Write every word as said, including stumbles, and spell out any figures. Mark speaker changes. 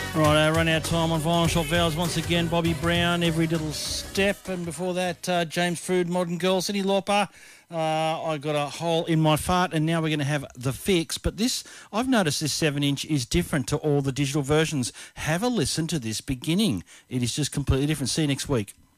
Speaker 1: Right, I run out of time on Vinyl Shop Vowels once again. Bobby Brown, Every Little Step, and before that, uh, James Frood, Modern Girl, Cyndi Lauper. Uh, I got a hole in my fart, and now we're going to have The Fix. But this, I've noticed this seven inch is different to all the digital versions. Have a listen to this beginning. It is just completely different. See you next week.